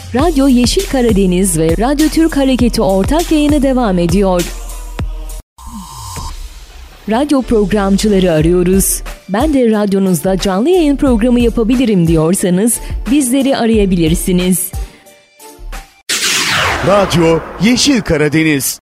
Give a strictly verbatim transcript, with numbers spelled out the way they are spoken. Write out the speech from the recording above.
Radyo Yeşil Karadeniz ve Radyo Türk Hareketi ortak yayını devam ediyor. Radyo programcıları arıyoruz. Ben de radyonuzda canlı yayın programı yapabilirim diyorsanız bizleri arayabilirsiniz. Radyo Yeşil Karadeniz.